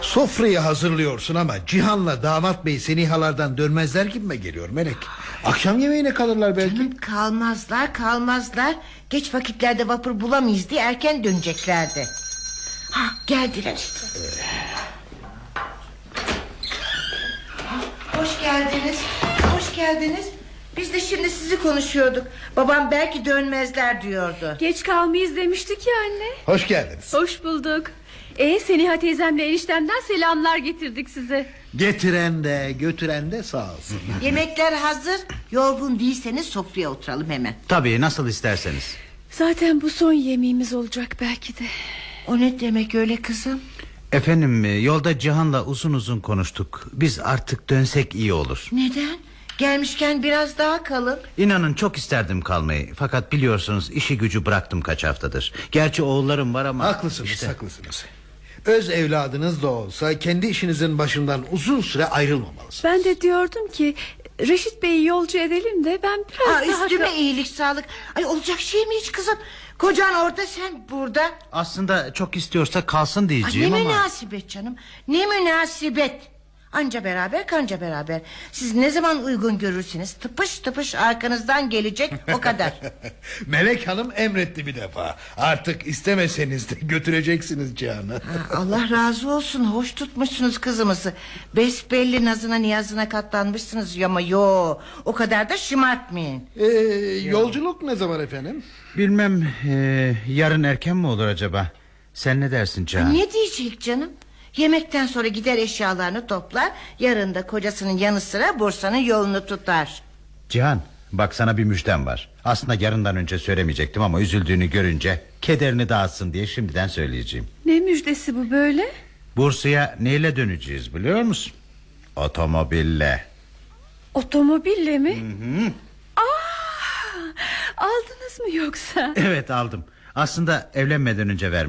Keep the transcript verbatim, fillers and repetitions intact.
Sofrayı hazırlıyorsun ama Cihan'la damat bey Senihalardan dönmezler gibime geliyor Melek. Akşam yemeğine kalırlar belki. Canım, kalmazlar kalmazlar. Geç vakitlerde vapur bulamayız diye erken döneceklerdi. Ha, geldiler işte. Hoş geldiniz. Hoş geldiniz. Biz de şimdi sizi konuşuyorduk. Babam belki dönmezler diyordu. Geç kalmayız demiştik ya anne. Hoş geldiniz. Hoş bulduk. Ee, Seniha teyzemle eniştemden selamlar getirdik size. Getiren de götüren de sağ olsun. Yemekler hazır. Yorgun değilseniz sofraya oturalım hemen. Tabii, nasıl isterseniz. Zaten bu son yemeğimiz olacak belki de. O ne demek öyle kızım? Efendim, yolda Cihan'la uzun uzun konuştuk. Biz artık dönsek iyi olur. Neden? Gelmişken biraz daha kalın. İnanın çok isterdim kalmayı. Fakat biliyorsunuz işi gücü bıraktım kaç haftadır. Gerçi oğullarım var ama... Haklısınız işte... haklısınız. Öz evladınız da olsa kendi işinizin başından uzun süre ayrılmamalısınız. Ben de diyordum ki Reşit Bey'i yolcu edelim de ben biraz ha, daha... Üstüme iyilik sağlık. Ay, olacak şey mi hiç kızım? Kocan orada, sen burada. Aslında çok istiyorsa kalsın Ay, diyeceğim ne ama... münasebet canım. Ne münasebet. Anca beraber kanca beraber. Siz ne zaman uygun görürseniz tıpış tıpış arkanızdan gelecek, o kadar. Melek Hanım emretti bir defa. Artık istemeseniz de götüreceksiniz Cihan'ı. Ha, Allah razı olsun, hoş tutmuşsunuz kızımızı. Besbelli nazına niyazına katlanmışsınız ama yo, o kadar da şımartmayın. ee, Yolculuk ne zaman efendim? Bilmem, ee, yarın erken mi olur acaba? Sen ne dersin Cihan? Ne diyecek canım? Yemekten sonra gider eşyalarını toplar. Yarın da kocasının yanı sıra Bursa'nın yolunu tutar. Cihan, bak sana bir müjdem var. Aslında yarından önce söylemeyecektim ama üzüldüğünü görünce kederini dağıtsın diye şimdiden söyleyeceğim. Ne müjdesi bu böyle? Bursa'ya neyle döneceğiz biliyor musun? Otomobille. Otomobille mi? Hı hı. Aa, aldınız mı yoksa? Evet, aldım. Aslında evlenmeden önce vermiştim.